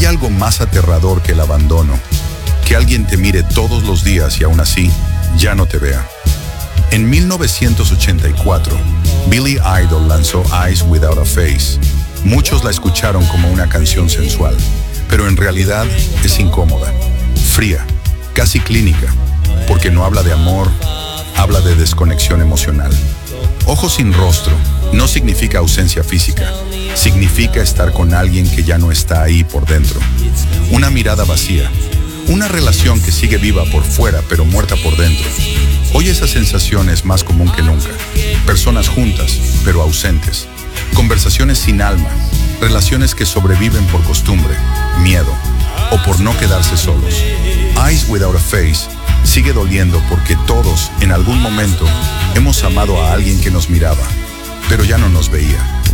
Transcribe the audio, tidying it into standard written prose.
Hay algo más aterrador que el abandono, que alguien te mire todos los días y aún así ya no te vea. En 1984, Billy Idol lanzó Eyes Without a Face. Muchos la escucharon como una canción sensual, pero en realidad es incómoda, fría, casi clínica, porque no habla de amor, habla de desconexión emocional. Ojos sin rostro no significa ausencia física, significa estar con alguien que ya no está ahí por dentro. Una mirada vacía, una relación que sigue viva por fuera pero muerta por dentro. Hoy esa sensación es más común que nunca. Personas juntas pero ausentes. Conversaciones sin alma, relaciones que sobreviven por costumbre, miedo o por no quedarse solos. Eyes Without a Face sigue doliendo porque todos, en algún momento, hemos amado a alguien que nos miraba, pero ya no nos veía.